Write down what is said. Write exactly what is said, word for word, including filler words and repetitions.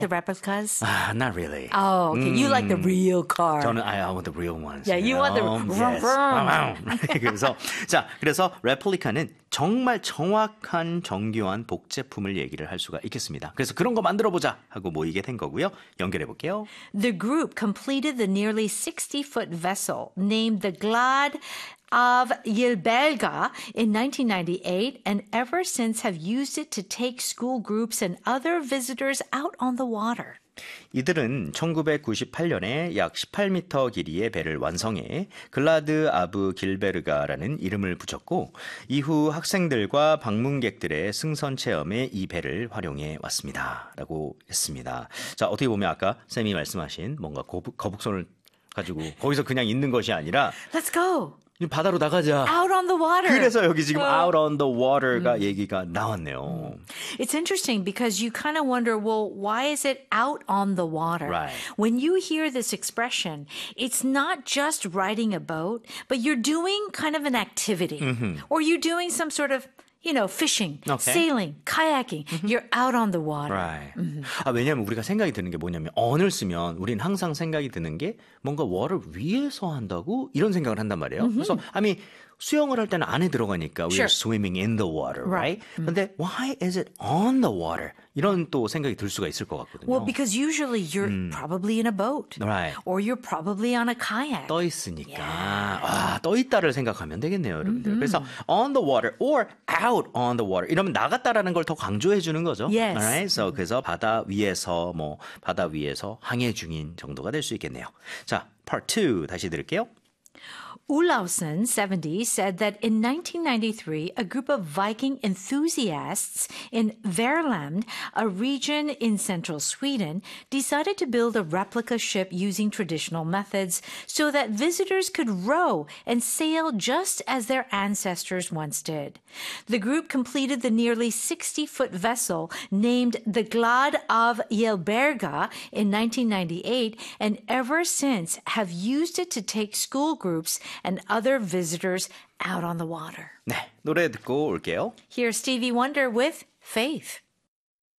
the replicas? Uh, not really. Oh, okay. You like the real car. 저는 I, I want the real ones. Yeah, you want the know? vroom, Yes. vroom. 그래서 자, 그래서 레플리카는 정말 정확한 정교한 복제품을 얘기를 할 수가 있겠습니다. 그래서 그런 거 만들어 보자 하고 모이게 된 거고요. 연결해 볼게요. The group completed the nearly sixty-foot vessel named the Glad of Yelbelga in nineteen ninety-eight and ever since have used it to take school groups and other visitors out on the water. 이들은 천구백구십팔 년에 약 십팔 미터 길이의 배를 완성해 글라드 아브 길베르가라는 이름을 붙였고 이후 학생들과 방문객들의 승선 체험에 이 배를 활용해 왔습니다. 라고 했습니다. 자, 어떻게 보면 아까 쌤이 말씀하신 뭔가 거북, 거북선을 가지고 거기서 그냥 있는 것이 아니라 Let's go. 바다로 나가자. Out on the water. 그래서 여기 지금 어. out on the water가 음. 얘기가 나왔네요. It's interesting because you kind of wonder, well, why is it out on the water? Right. When you hear this expression, it's not just riding a boat, but you're doing kind of an activity. Mm-hmm. Or you're doing some sort of, you know, fishing, Okay. sailing, kayaking. Mm-hmm. You're out on the water. Right. Mm-hmm. 아, 왜냐하면 우리가 생각이 드는 게 뭐냐면 on을 쓰면 우린 항상 생각이 드는 게 뭔가 water 위에서 한다고 이런 생각을 한단 말이에요. Mm-hmm. 그래서 아니 수영을 할 때는 안에 들어가니까 Sure. we're swimming in the water, right? Right. Mm-hmm. 근데 why is it on the water? 이런 또 생각이 들 수가 있을 것 같거든요. Well, because usually you're 음. probably in a boat. Right. Or you're probably on a kayak. 떠 있으니까 Yeah. 아, 떠 있다를 생각하면 되겠네요, 여러분들. Mm-hmm. 그래서 on the water or out on the water 이러면 나갔다라는 걸 더 강조해 주는 거죠. Yes. Alright? So 그래서 바다 위에서 뭐 바다 위에서 항해 중인 정도가 될 수 있겠네요. 자, part two 다시 들을게요. Olausen, seventy, said that in nineteen ninety-three, a group of Viking enthusiasts in Värmland, a region in central Sweden, decided to build a replica ship using traditional methods so that visitors could row and sail just as their ancestors once did. The group completed the nearly sixty-foot vessel named the Glad av Jelberga in nineteen ninety-eight and ever since have used it to take school groups and other visitors out on the water. 네, 노래 듣고 올게요. Here's Stevie Wonder with Faith.